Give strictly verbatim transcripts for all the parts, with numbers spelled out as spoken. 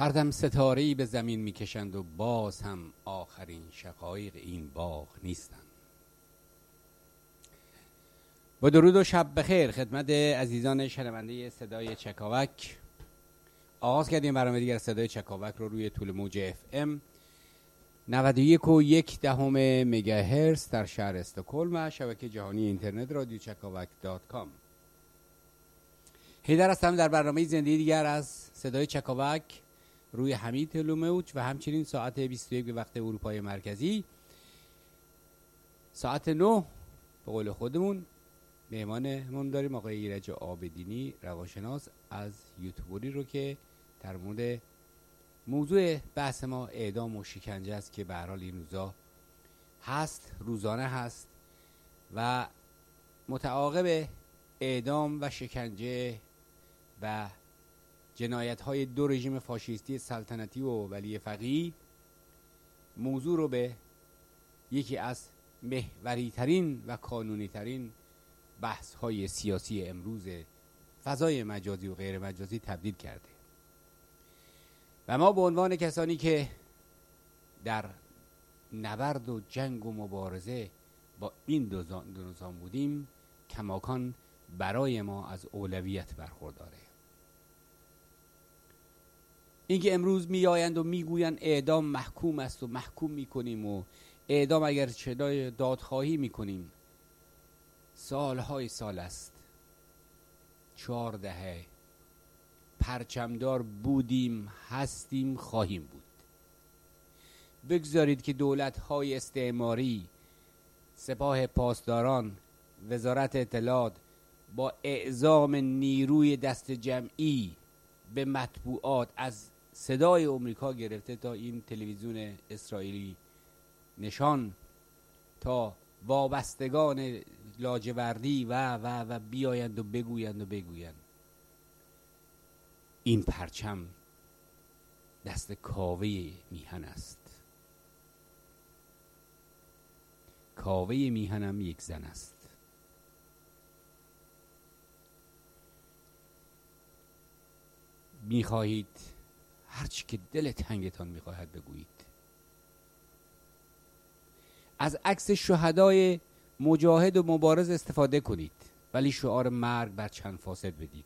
هر دم ستاره‌ای به زمین میکشند و باز هم آخرین شقایق این باغ نیستند. با درود و شب بخیر خدمت عزیزان شنونده صدای چکاوک. آغاز کردیم برنامه دیگر صدای چکاوک رو روی طول موج اف ام نود و یک و یک دهم مگاهرتز در شهر استکهلم و شبکه جهانی اینترنت رادیو چکاوک دات کام. حیدر هستم در برنامه زنده دیگر از صدای چکاوک روی همین تلوموج و همچنین ساعت بیست و یک به وقت اروپای مرکزی، ساعت نه به قول خودمون مهمانمون داریم آقای ایرج آبدینی روانشناس از یوتیوبری رو که در مورد موضوع بحث ما اعدام و شکنجه است که به هر حال این روزا هست، روزانه هست و متعاقب اعدام و شکنجه و جنایت های دو رژیم فاشیستی سلطنتی و ولی فقیه موضوع رو به یکی از محوری ترین و کانونی ترین بحث های سیاسی امروز فضای مجازی و غیر مجازی تبدیل کرده و ما به عنوان کسانی که در نبرد و جنگ و مبارزه با این دو نظام بودیم کماکان برای ما از اولویت برخورداره. اینکه امروز میآیند و میگویند اعدام محکوم است و محکوم میکنیم و اعدام اگر چه دادخواهی میکنیم، سالهای سال است، چهار دهه پرچمدار بودیم، هستیم، خواهیم بود. بگذارید که دولت‌های استعماری، سپاه پاسداران، وزارت اطلاعات با اعزام نیروی دست جمعی به مطبوعات از صدای آمریکا گرفته تا این تلویزیون اسرائیلی نشان تا وابستگان لاجوردی و و و بیایند و بگویند و بگویند این پرچم دست کاوه میهن است. کاوه میهنم یک زن است. میخواهید هرچی که دل تنگتان میخواهد بگویید. از عکس شهدای مجاهد و مبارز استفاده کنید ولی شعار مرگ بر چند فاسد بدید.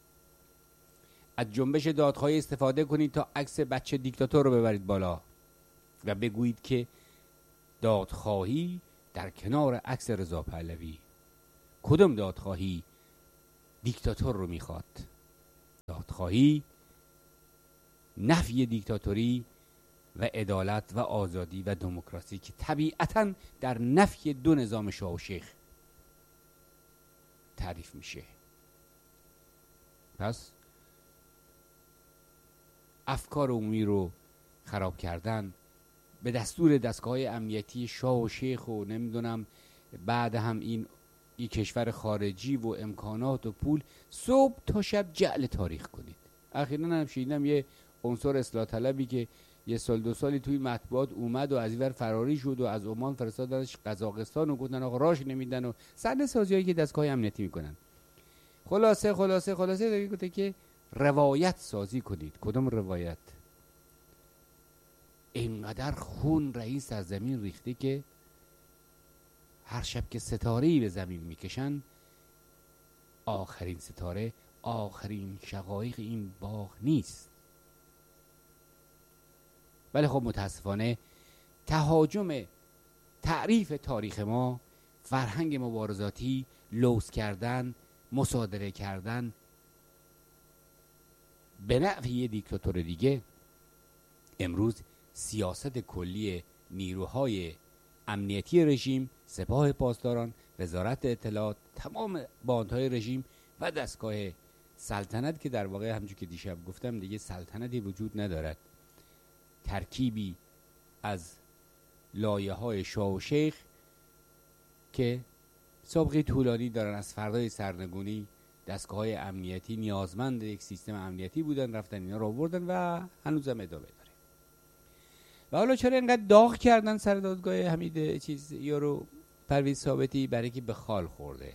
از جنبش دادخواهی استفاده کنید تا عکس بچه دیکتاتور رو ببرید بالا و بگویید که دادخواهی در کنار عکس رضا پهلوی. کدوم دادخواهی دیکتاتور رو میخواد؟ دادخواهی نفی دیکتاتوری و عدالت و آزادی و دموکراسی که طبیعتاً در نفی دو نظام شاه و شیخ تعریف میشه. پس افکار عمومی رو خراب کردن به دستور دستگاه امنیتی شاه و شیخ و نمیدونم بعد هم این این کشور خارجی و امکانات و پول صبح تا شب جعل تاریخ کنید. اخیراً هم شنیدم یه عنصر اصلاح طلبی که یه سال دو سالی توی مطبوعات اومد و از اینور فراری شد و از عمان فرستادنش قزاقستان و گفتن آقا راش نمیدن و صحنه سازیایی که دستگاه امنیتی میکنن. خلاصه خلاصه خلاصه دیگه گفته که روایت سازی کنید. کدوم روایت؟ اینقدر خون رئیس از زمین ریخته که هر شب که ستاره‌ای به زمین میکشن آخرین ستاره آخرین شقایق این باغ نیست. ولی خب متاسفانه تهاجم تعریف تاریخ ما، فرهنگ مبارزاتی، لوث کردن، مصادره کردن به نفع یه دیکتاتور دیگه امروز سیاست کلی نیروهای امنیتی رژیم، سپاه پاسداران، وزارت اطلاعات، تمام باندهای رژیم و دستگاه سلطنت که در واقع همونجوری که دیشب گفتم دیگه سلطنتی وجود ندارد، ترکیبی از لایه های شاه و شیخ که سابقه طولانی دارن از فردای سرنگونی دستگاه های امنیتی نیازمند یک سیستم امنیتی بودن، رفتن اینا رو آوردن و هنوزم ادامه داره. و حالا چرا اینقدر داغ کردن سر دادگاه حمید چیز یارو پرویز ثابتی؟ برای که به خال خورده.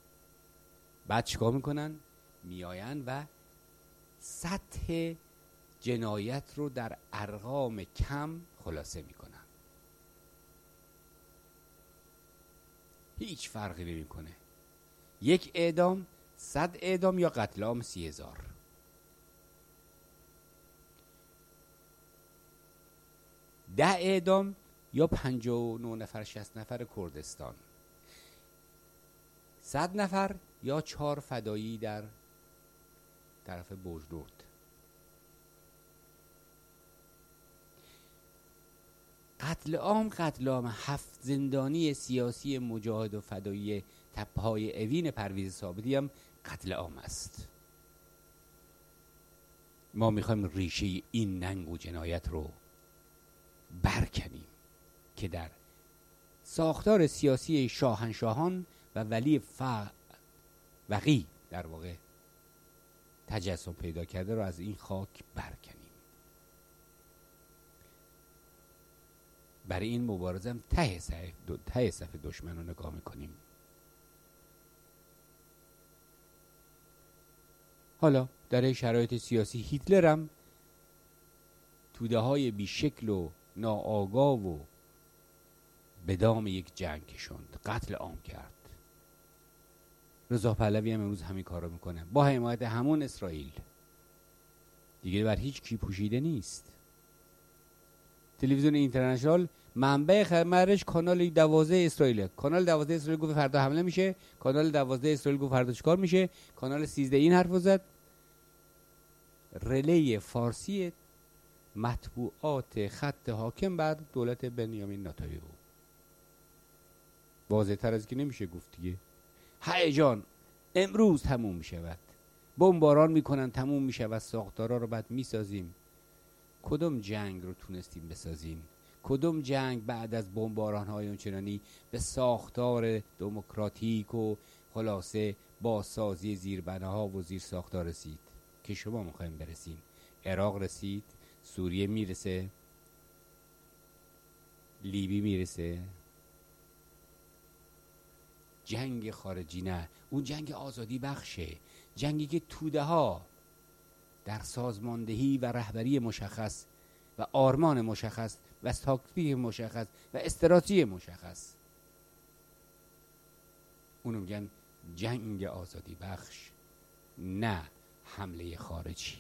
بعد چیکار میکنن؟ میآیند و سطح جنایت رو در ارقام کم خلاصه میکنن. هیچ فرقی نمیکنه یک اعدام، صد اعدام یا قتل عام سی هزار. ده اعدام یا پنجاه و نه نفر شصت نفر کردستان. صد نفر یا چهار فدایی در طرف بوجنورد. قتل عام قتل عام هفت زندانی سیاسی مجاهد و فدایی تپه‌های اوین پرویز ثابتی هم قتل عام است. ما میخوایم ریشه این ننگ و جنایت رو برکنیم که در ساختار سیاسی شاهنشاهان و ولی فقیه در واقع تجسم پیدا کرده رو از این خاک برکنیم. برای این مبارزه هم ته صف ته صف دشمن رو نگاه میکنیم. حالا در شرایط سیاسی هیتلر هم توده های بیشکل و ناآگاه و به دام یک جنگ کشوند، قتل عام کرد. رضا پهلوی هم امروز همین کار رو میکنه با حمایت همون اسرائیل. دیگه بر هیچ کی پوشیده نیست. تلویزیون اینترنشنال منبع خبرش کانال دوازده اسرائیل. کانال دوازده اسرائیل گفت فردا حمله میشه، کانال دوازده اسرائیل گفت فردا چیکار میشه، کانال سیزده این حرفو زد. رله فارسی مطبوعات خط حاکم بر دولت بنیامین نتانیاهو. واضح تر از که نمیشه گفت دیگه. هیجان امروز تموم میشود، بمباران میکنن تموم میشود، ساختارا رو بعد میسازیم. کدوم جنگ رو تونستیم بسازیم؟ کدوم جنگ بعد از بمباران های اونچنانی به ساختار دموکراتیک و خلاصه با سازی زیربناها و زیر ساختار رسید که شما میخوایم برسیم؟ عراق رسید، سوریه میرسه، لیبی میرسه. جنگ خارجی نه، اون جنگ آزادی بخشه، جنگی که توده ها در سازماندهی و رهبری مشخص و آرمان مشخص و تاکتیک مشخص و استراتژی مشخص، اونو میگن جنگ آزادی بخش، نه حمله خارجی.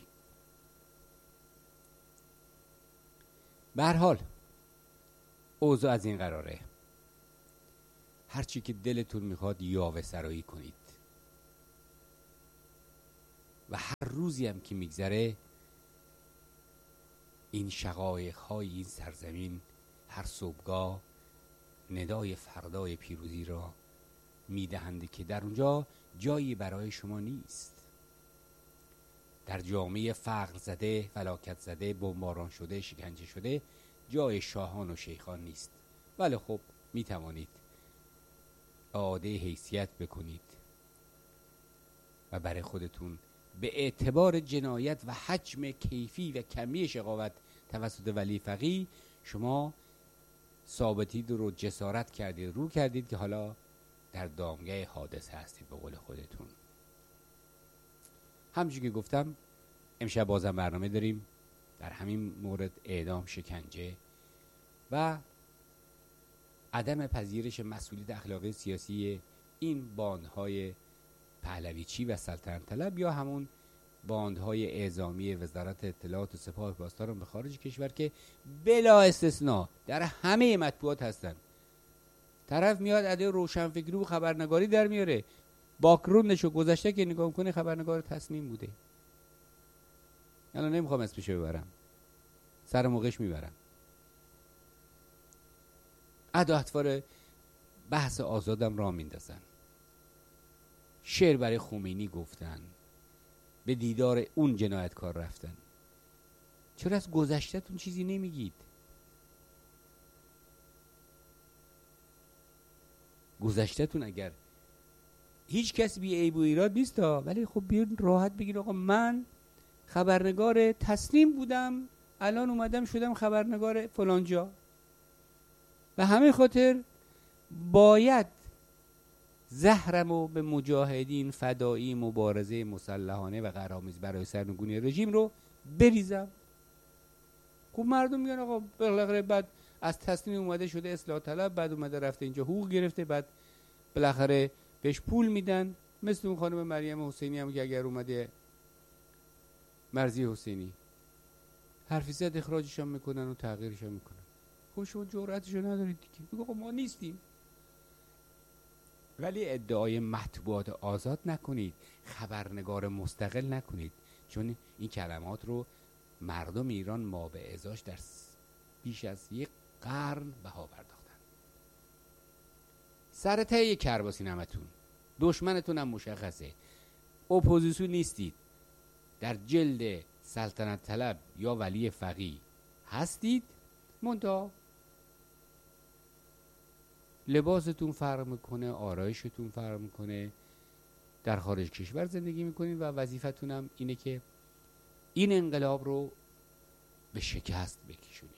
به هر حال اوضاع از این قراره، هرچی که دلتون میخواد یاوه سرایی کنید و هر روزی هم که میگذره این شقایق های این سرزمین هر صبحگاه ندای فردای پیروزی را میدهند که در اونجا جایی برای شما نیست. در جامعه فقر زده، فلاکت زده، بمباران شده، شکنجه شده جای شاهان و شیخان نیست. ولی خب میتوانید اعاده حیثیت بکنید و برای خودتون به اعتبار جنایت و حجم کیفی و کمی شقاوت توسط ولی فقیه شما ثابتید رو جسارت کردید، رو کردید که حالا در دامگاه حادثه هستید به قول خودتون. همچون که گفتم امشب بازم برنامه داریم در همین مورد اعدام، شکنجه و عدم پذیرش مسئولیت اخلاقی سیاسی این باندهای پهلویچی و سلطنت طلب یا همون باندهای اعزامی وزارت اطلاعات و سپاه پاسداران به خارج کشور که بلا استثناء در همه مطبوعات هستن. طرف میاد عده روشنفکری و خبرنگاری در میاره، باکگراندشو گذشته که نگاه کنه خبرنگار تصمیم بوده. الان نمیخوام اسمشو ببرم، سر موقعش میبرم. ادا اطوار بحث آزادم را میندازن، شعر برای خمینی گفتن، به دیدار اون جنایتکار رفتن. چرا از گذشته‌تون چیزی نمیگید؟ گذشته‌تون اگر هیچ کس بی عیب و ایراد نیست ها، ولی خب بیاین راحت بگین آقا من خبرنگار تسنیم بودم، الان اومدم شدم خبرنگار فلان جا و همه خاطر باید زهرمو به مجاهدین فدایی مبارزه مسلحانه و قهرآمیز برای سرنگونی رژیم رو بریزم. خب مردم میگن آقا بالاخره بعد از تصمیم اومده شده اصلاح طلب، بعد اومده رفته اینجا حقوق گرفته، بعد بالاخره بهش پول میدن. مثل اون خانم مریم حسینی هم که اگر اومده مرضی حسینی حرفی زد اخراجش هم میکنن و تغییرش هم میکنن. خب شما جرأتشو ندارید دیگه، بگو ما نیستیم. ولی ادعای مطبوعات آزاد نکنید، خبرنگار مستقل نکنید، چون این کلمات رو مردم ایران ما به ازاش در بیش از یک قرن بها پرداختن. سر ته کرباسی نمتون، دشمنتون هم مشخصه، اپوزیسیون نیستید، در جلد سلطنت طلب یا ولی فقیه هستید، منتها لباستون فرق میکنه، آرایشتون فرق میکنه، در خارج کشور زندگی میکنید و وظیفتون هم اینه که این انقلاب رو به شکست بکشونید.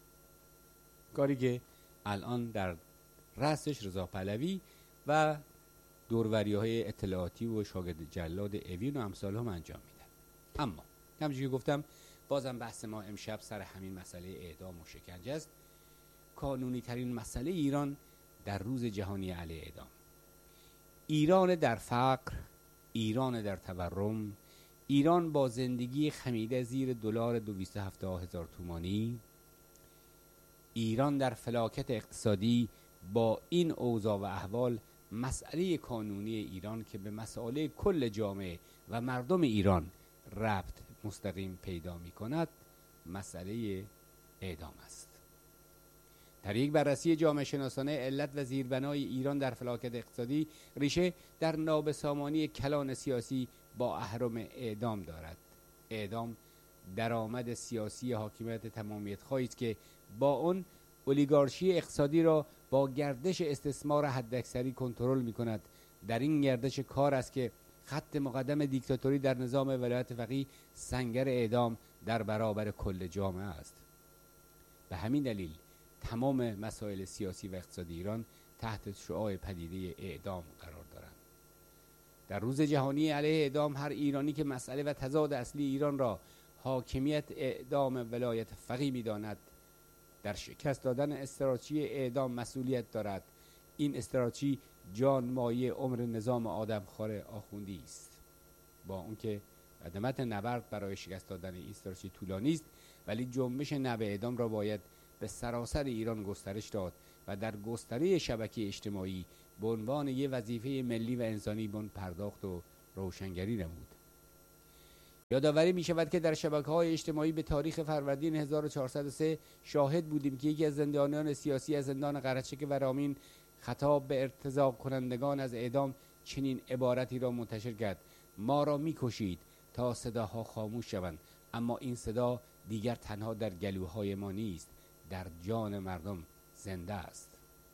کاری که الان در رأسش رضا پهلوی و دوروری‌های اطلاعاتی و شاگرد جلاد اوین و امثال هم انجام میدن. اما همونجوری که گفتم بازم بحث ما امشب سر همین مسئله اعدام و شکنجه است. کانونی ترین مسئله ایران در روز جهانی علیه اعدام، ایران در فقر، ایران در تورم، ایران با زندگی خمیده زیر دلار دویست و هفتاد هزار تومانی، ایران در فلاکت اقتصادی. با این اوضاع و احوال مسئله کانونی ایران که به مسئله کل جامعه و مردم ایران ربط مستقیم پیدا می کند مسئله اعدام است. در یک بررسی جامعه شناسانه علت و زیربنای ایران در فلاکت اقتصادی ریشه در نابسامانی کلان سیاسی با اهرم اعدام دارد. اعدام درآمد سیاسی حاکمیت تمامیت خواهی است که با اون اولیگارشی اقتصادی را با گردش استثمار حداکثری کنترل می کند. در این گردش کار است که خط مقدم دیکتاتوری در نظام ولایت فقیه سنگر اعدام در برابر کل جامعه است. به همین دلیل تمام مسائل سیاسی و اقتصادی ایران تحت شعاع پدیده اعدام قرار دارند. در روز جهانی علیه اعدام هر ایرانی که مسئله و تضاد اصلی ایران را حاکمیت اعدام ولایت فقیه می‌داند در شکست دادن استراتژی اعدام مسئولیت دارد. این استراتژی جان مایه عمر نظام آدمخوار آخوندی است. با اونکه قدمت نبرد برای شکست دادن این استراتژی طولانی است، ولی جنبش نو اعدام را باید به سراسر ایران گسترش داد و در گستره شبکه اجتماعی به عنوان یک وظیفه ملی و انسانی به آن پرداخت و روشنگری نمود. یادآوری می شود که در شبکه‌های اجتماعی به تاریخ فروردین هزار و چهارصد و سه شاهد بودیم که یکی از زندانیان سیاسی از زندان قرچک و رامین خطاب به ارتزاق کنندگان از اعدام چنین عبارتی را منتشر کرد: ما را می‌کشید تا صداها خاموش شوند، اما این صدا دیگر تنها در گلوهای ما نیست، در جان مردم زنده است.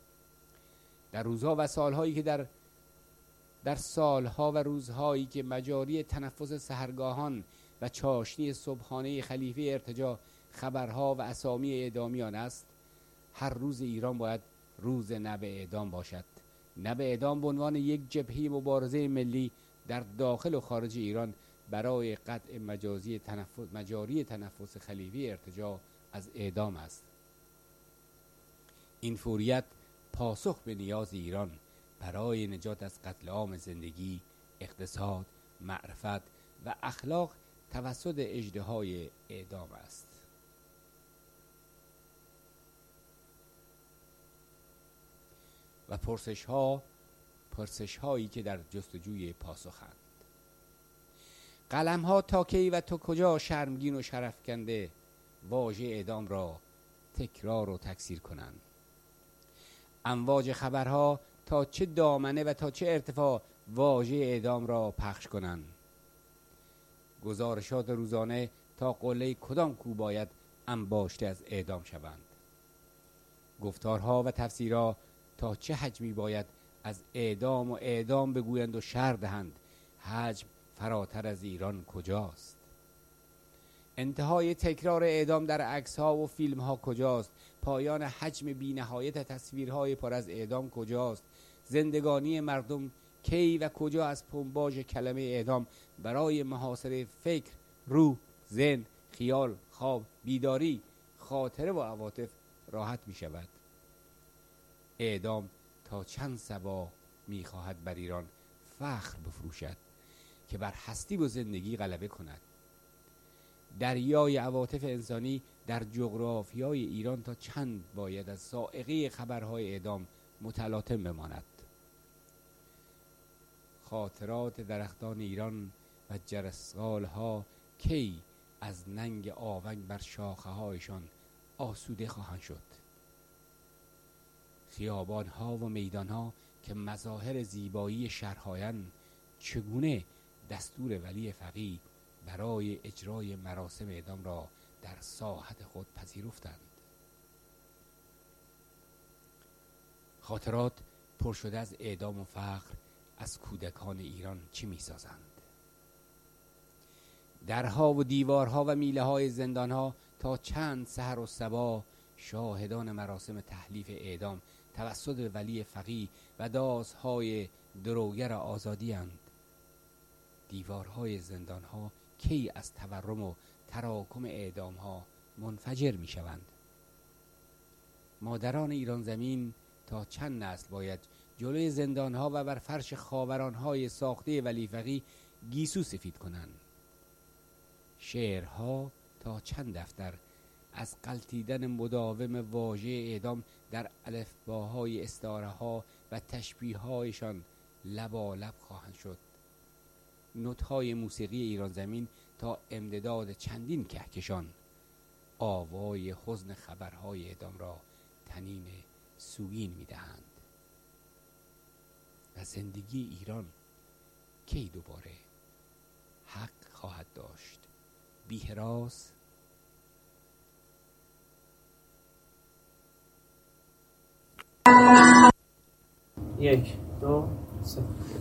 در روزها و سالهایی که در در سالها و روزهایی که مجاری تنفس سحرگاهان و چاشنی صبحانه خلیفه ارتجاع خبرها و اسامی اعدامیان است، هر روز ایران باید روز نو اعدام باشد. نو اعدام به عنوان یک جبهه مبارزه ملی در داخل و خارج ایران برای قطع مجازی تنفس مجاری تنفس خلیفه ارتجاع از اعدام است. این فوریت پاسخ به نیاز ایران برای نجات از قتل عام زندگی، اقتصاد، معرفت و اخلاق توسط اژدهای اعدام است. و پرسش ها پرسش هایی که در جستجوی پاسخند. قلم ها تا کی و تو کجا شرمگین و شرفکنده واژه اعدام را تکرار و تکثیر کنند؟ امواج خبرها تا چه دامنه و تا چه ارتفاع واژه اعدام را پخش کنند؟ گزارشات روزانه تا قله کدام کو باید انباشته از اعدام شوند؟ گفتارها و تفسیرها تا چه حجمی باید از اعدام و اعدام بگویند و شرح دهند؟ حجم فراتر از ایران کجاست؟ انتهای تکرار اعدام در عکس‌ها و فیلم‌ها کجاست؟ پایان حجم بی‌نهایت تصویرهای پر از اعدام کجاست؟ زندگانی مردم کی و کجا از پنباژ کلمه اعدام برای محاصره فکر، روح، ذهن، خیال، خواب، بیداری، خاطره و عواطف راحت می شود. اعدام تا چند صبا می خواهد بر ایران فخر بفروشد که بر هستی و زندگی غلبه کند. دریای عواطف انسانی در جغرافیای ایران تا چند باید از صاعقه خبرهای اعدام متلاطم بماند. خاطرات درختان ایران و جرسقال ها کی از ننگ آونگ بر شاخه هایشان آسوده خواهند شد؟ خیابان ها و میدان ها که مظاهر زیبایی شهرهایند چگونه دستور ولی فقیه برای اجرای مراسم اعدام را در ساحت خود پذیرفتند؟ خاطرات پر شده از اعدام و فقر از کودکان ایران چه می سازند؟ درها و دیوارها و میله های زندانها تا چند سحر و صبا شاهدان مراسم تحلیف اعدام توسط ولی فقیه و دازهای دروگر آزادی اند. دیوارهای زندانها کی از تورم و تراکم اعدامها منفجر می شوند؟ مادران ایران زمین تا چند نسل باید جلوی زندانها و بر فرش خاورانهای ساخته ولی فقیه گیسو سفید کنند؟ شعرها تا چند دفتر از غلطیدن مداوم واژه اعدام در الفباهای استعاره ها و تشبیه هایشان لبالب خواهند شد؟ نوت‌های موسیقی ایران زمین تا امتداد چندین کهکشان آوای حزن خبرهای اعدام را طنین سوگین می‌دهند. و زندگی ایران کی دوباره حق خواهد داشت؟ بی هراس. یک دو سه